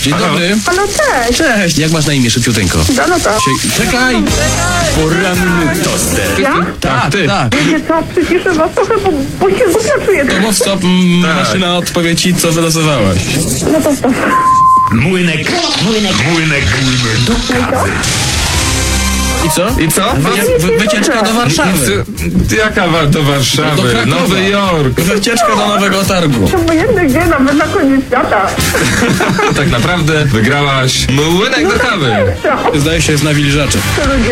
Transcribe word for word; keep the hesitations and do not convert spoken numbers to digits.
Dzień dobry. Halo, cześć. Cześć. Jak masz na imię, szybciuteńko? Danuta. Sie- Czekaj. Poranny toster. Ja? Tak, ty. Tak. Wiecie co, przyciszę was trochę, bo, bo się głupio czuję. To mów stop, m, Tak. maszyna odpowie ci, co wylosowałaś. No to stop. Młynek. Młynek. Młynek. Do kawy. I co? I co? Wy, wy, wycieczka do Warszawy. Jaka wa- do Warszawy? Do Krakowa. Nowy Jork. Wycieczka do Nowego Targu. To obojętny gdzie, nawet na koniec świata. Tak naprawdę wygrałaś młynek do kawy. Co? Zdaje się, jest nawilżaczem. To ludzie.